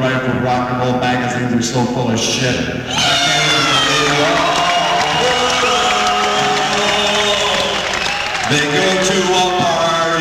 write for rock and roll magazines are so full of shit. I can't